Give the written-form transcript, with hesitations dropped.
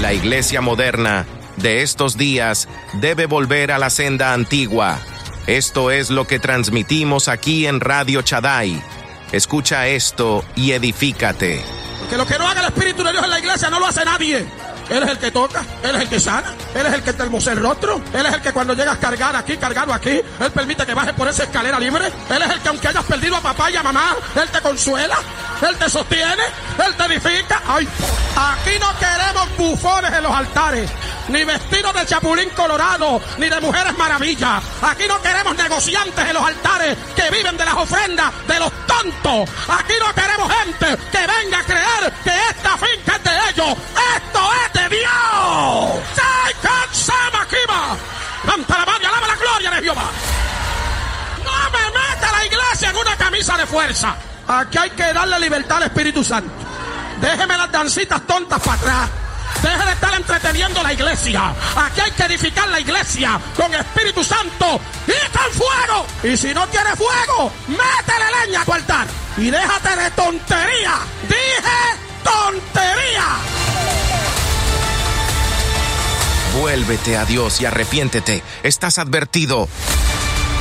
La iglesia moderna de estos días debe volver a la senda antigua. Esto es lo que transmitimos aquí en Radio Shaddai. Escucha esto y edifícate. Porque lo que no haga el Espíritu de Dios en la iglesia no lo hace nadie. Él es el que toca, Él es el que sana, Él es el que te hermosea el rostro, Él es el que cuando llegas cargado aquí, Él permite que bajes por esa escalera libre. Él es el que aunque hayas perdido a papá y a mamá, Él te consuela, Él te sostiene, Él te edifica. Ay, aquí no queremos bufones en los altares, ni vestidos de chapulín colorado, ni de mujeres maravillas. Aquí no queremos negociantes en los altares que viven de las ofrendas de los tontos. Aquí no queremos gente que venga a creer que esta finca es de ellos. Esto es de Dios. Canta la mano y alaba la gloria de Jehová. No me meta la iglesia en una camisa de fuerza. Aquí hay que darle libertad al Espíritu Santo. Déjeme las dancitas tontas para atrás. Deje de estar entreteniendo la iglesia. Aquí hay que edificar la iglesia con Espíritu Santo y con fuego. Y si no tiene fuego, métele leña a tu altar. Y déjate de tontería. Dije tontería. Vuélvete a Dios y arrepiéntete. Estás advertido.